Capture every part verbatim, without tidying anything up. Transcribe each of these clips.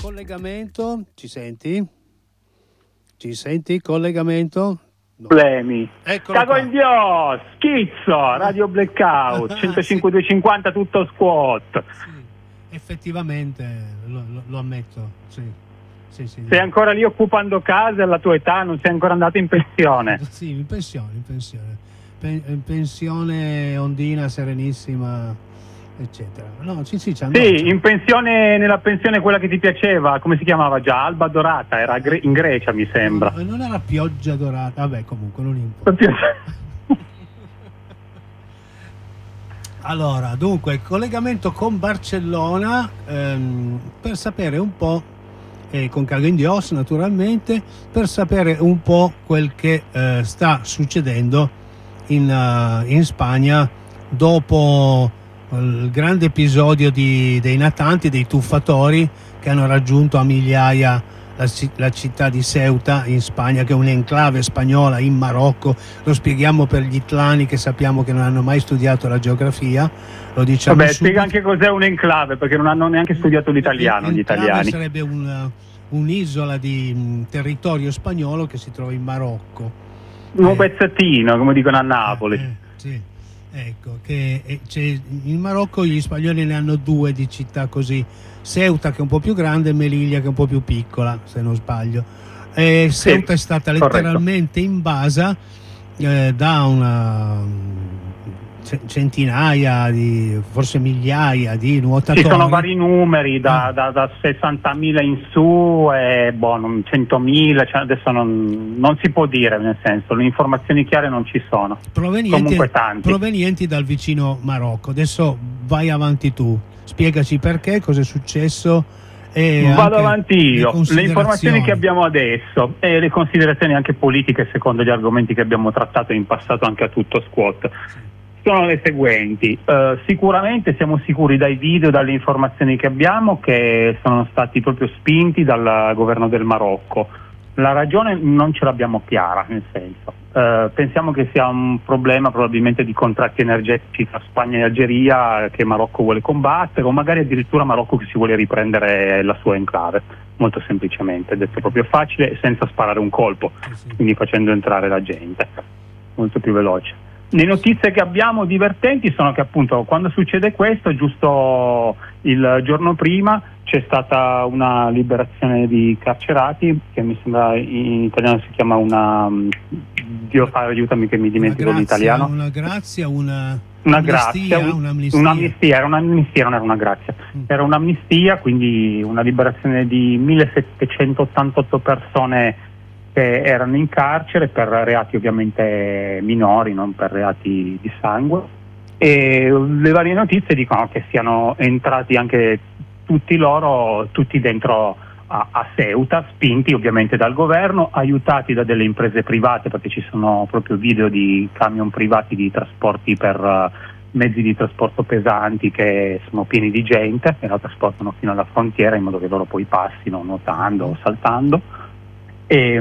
collegamento, ci senti? Ci senti? Collegamento? No. Problemi. Eccolo Cago qua. in Dio, schizzo, Radio Blackout, centocinque duecentocinquanta tutto squat. Sì, effettivamente lo, lo, lo ammetto, sì. Sì, sì. Sei ancora lì occupando case alla tua età, non sei ancora andato in pensione. Sì, in pensione, in pensione. Pen- in pensione ondina, serenissima, eccetera. No, sì, sì, c'è Sì, in pensione, nella pensione quella che ti piaceva, come si chiamava già? Alba Dorata, era gre- in Grecia mi sembra. No, non era Pioggia Dorata, vabbè, comunque non importa. Allora, dunque, collegamento con Barcellona ehm, per sapere un po', eh, con Cago in Dios naturalmente, per sapere un po' quel che eh, sta succedendo in, uh, in Spagna dopo il grande episodio di, dei natanti, dei tuffatori che hanno raggiunto a migliaia la, la città di Ceuta in Spagna, che è un'enclave spagnola in Marocco. Lo spieghiamo per gli itlani che sappiamo che non hanno mai studiato la geografia, lo diciamo. Vabbè, subito. spiega anche cos'è un'enclave, perché non hanno neanche studiato l'italiano gli italiani. Sarebbe un, un'isola di um, territorio spagnolo che si trova in Marocco. Un eh, pezzettino, come dicono a Napoli. Eh, sì. Ecco, che eh, c'è, in Marocco gli spagnoli ne hanno due di città così, Ceuta che è un po' più grande e Melilla che è un po' più piccola, se non sbaglio. E Ceuta sì, è stata corretto. letteralmente invasa eh, da una centinaia, di, forse migliaia di nuotatori. Ci sono vari numeri, da, da, da sessantamila in su e boh, non, centomila, cioè adesso non, non si può dire, nel senso, le informazioni chiare non ci sono. Provenienti, Comunque tanti. Provenienti dal vicino Marocco. Adesso vai avanti tu, spiegaci perché, cosa è successo. E Vado avanti io, le, le informazioni che abbiamo adesso e le considerazioni anche politiche secondo gli argomenti che abbiamo trattato in passato anche a tutto squat. Sono le seguenti. Uh, sicuramente siamo sicuri dai video, dalle informazioni che abbiamo, che sono stati proprio spinti dal governo del Marocco. La ragione non ce l'abbiamo chiara, nel senso, uh, pensiamo che sia un problema probabilmente di contratti energetici tra Spagna e Algeria che Marocco vuole combattere, o magari addirittura Marocco che si vuole riprendere la sua enclave, molto semplicemente, detto proprio facile, senza sparare un colpo, quindi facendo entrare la gente, molto più veloce. Le notizie che abbiamo divertenti sono che appunto quando succede questo, giusto il giorno prima c'è stata una liberazione di carcerati che mi sembra in italiano si chiama una, Dio aiutami che mi dimentico l'italiano. Una grazia, una, una grazia, un, un'amnistia. un'amnistia, era un'amnistia, non era una grazia, mm. era un'amnistia, quindi una liberazione di millesettecentottantotto persone che erano in carcere per reati ovviamente minori, non per reati di sangue, e le varie notizie dicono che siano entrati anche tutti loro, tutti dentro a, a Ceuta, spinti ovviamente dal governo, aiutati da delle imprese private, perché ci sono proprio video di camion privati di trasporti per uh, mezzi di trasporto pesanti che sono pieni di gente e la trasportano fino alla frontiera in modo che loro poi passino nuotando o saltando. E,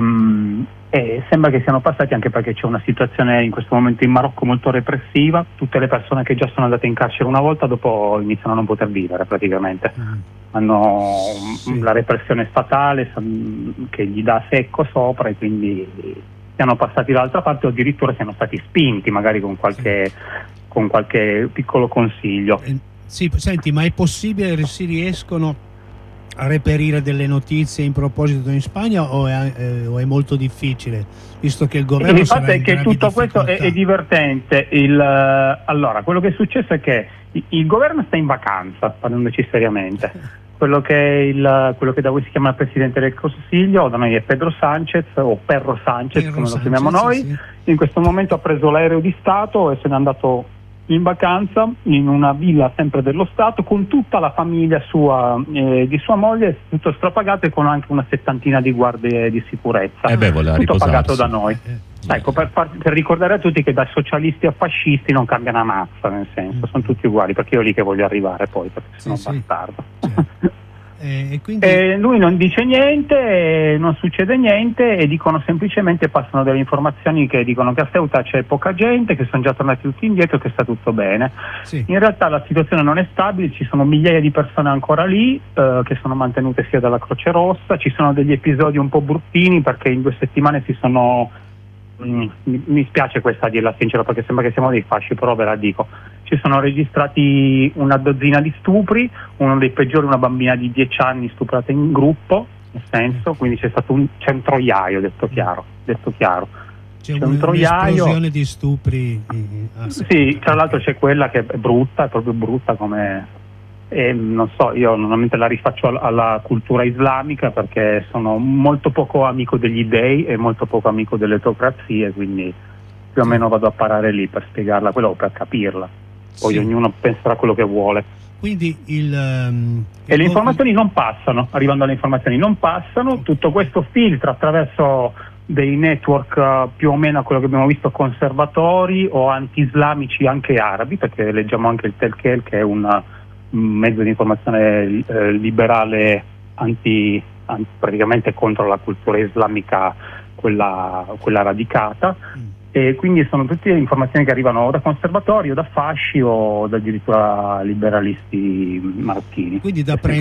e sembra che siano passati anche perché c'è una situazione in questo momento in Marocco molto repressiva. Tutte le persone che già sono andate in carcere una volta dopo iniziano a non poter vivere praticamente, mm. hanno sì. la repressione statale che gli dà secco sopra, e quindi siano passati dall'altra parte o addirittura siano stati spinti magari con qualche, sì. con qualche piccolo consiglio. Eh, sì, senti, ma è possibile, si riescono a reperire delle notizie in proposito in Spagna o è, eh, o è molto difficile, visto che il governo il sarà fatto è in che tutto difficoltà. Questo è, è divertente. Il, allora, quello che è successo è che il, il governo sta in vacanza, parlandoci seriamente. Quello che, è il, quello che da voi si chiama il Presidente del Consiglio, da noi è Pedro Sánchez o Perro Sánchez, Pedro come Sánchez, lo chiamiamo noi, sì. In questo momento ha preso l'aereo di Stato e se n'è andato in vacanza in una villa sempre dello Stato con tutta la famiglia sua eh, di sua moglie, tutto strapagato e con anche una settantina di guardie di sicurezza, eh beh, voleva tutto riposarsi. pagato da noi. Ecco, per, far, per ricordare a tutti che da socialisti a fascisti non cambia una mazza, nel senso, sono tutti uguali, perché io è lì che voglio arrivare poi, perché sono sì, sì. bastardo. Certo. E, e quindi... e lui non dice niente, non succede niente e dicono semplicemente, passano delle informazioni che dicono che a Ceuta c'è poca gente, che sono già tornati tutti indietro, che sta tutto bene. Sì. In realtà la situazione non è stabile, ci sono migliaia di persone ancora lì eh, che sono mantenute sia dalla Croce Rossa, ci sono degli episodi un po' bruttini perché in due settimane si sono... Mm, mi, mi spiace questa a dirla sincera perché sembra che siamo dei fasci, però ve la dico. Ci sono registrati una dozzina di stupri, uno dei peggiori, una bambina di dieci anni stuprata in gruppo, nel senso, quindi c'è stato un, c'è un troiaio, detto chiaro, detto chiaro. C'è, c'è un, un troiaio, un'esplosione di stupri. Ah, sì, tra l'altro c'è quella che è brutta, è proprio brutta come... E non so, io normalmente la rifaccio alla, alla cultura islamica perché sono molto poco amico degli dei e molto poco amico delle teocrazie, quindi più o meno vado a parare lì per spiegarla quella o per capirla. Poi sì, ognuno penserà quello che vuole. Quindi il, um, e le informazioni non passano, arrivando alle informazioni non passano, tutto questo filtra attraverso dei network uh, più o meno a quello che abbiamo visto conservatori o anti-islamici anche arabi, perché leggiamo anche il Telkel che è un mezzo di informazione eh, liberale anti, anti, praticamente contro la cultura islamica, quella, quella radicata, mm. e quindi sono tutte informazioni che arrivano o da conservatori o da fasci o da addirittura liberalisti marocchini. Quindi da